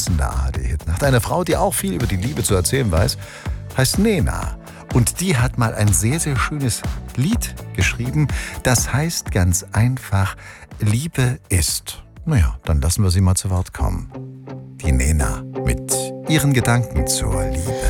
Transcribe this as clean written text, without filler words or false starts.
glänzende ARD-Hitnacht. Eine Frau, die auch viel über die Liebe zu erzählen weiß, heißt Nena. Und die hat mal ein sehr, sehr schönes Lied geschrieben. Das heißt ganz einfach, Liebe ist. Naja, dann lassen wir sie mal zu Wort kommen. Die Nena mit ihren Gedanken zur Liebe.